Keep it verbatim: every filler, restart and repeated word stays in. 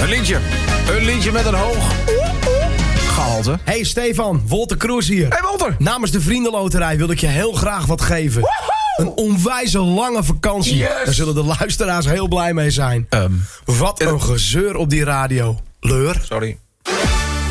Een liedje. Een liedje met een hoog gehalte. Hey Stefan, Wolter Kroes hier. Hey Walter. Namens de Vriendenloterij wil ik je heel graag wat geven. Woehoe! Een onwijze lange vakantie. Yes. Daar zullen de luisteraars heel blij mee zijn. Um, Wat een gezeur op die radio. Leur. sorry.